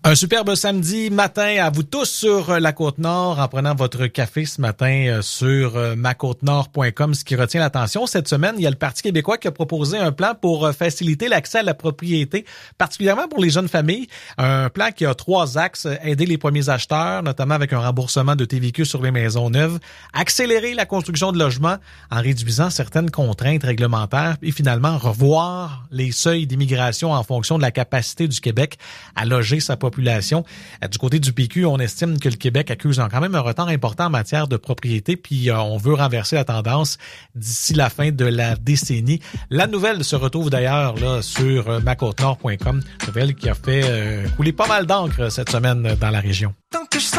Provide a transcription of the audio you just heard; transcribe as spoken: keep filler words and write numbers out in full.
Un superbe samedi matin à vous tous sur la Côte-Nord en prenant votre café ce matin sur ma côte nord point com. Ce qui retient l'attention cette semaine, il y a le Parti québécois qui a proposé un plan pour faciliter l'accès à la propriété, particulièrement pour les jeunes familles. Un plan qui a trois axes: aider les premiers acheteurs, notamment avec un remboursement de T V Q sur les maisons neuves, accélérer la construction de logements en réduisant certaines contraintes réglementaires et finalement revoir les seuils d'immigration en fonction de la capacité du Québec à loger sa population. Population. Du côté du P Q, on estime que le Québec accuse quand même un retard important en matière de propriété, puis euh, on veut renverser la tendance d'ici la fin de la décennie. La nouvelle se retrouve d'ailleurs là sur euh, ma côte nord point com, nouvelle qui a fait euh, couler pas mal d'encre cette semaine dans la région.